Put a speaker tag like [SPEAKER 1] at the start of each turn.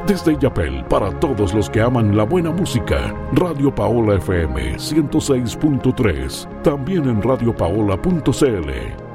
[SPEAKER 1] Desde Illapel, para todos los que aman la buena música, Radio Paola FM 106.3, también en radiopaola.cl.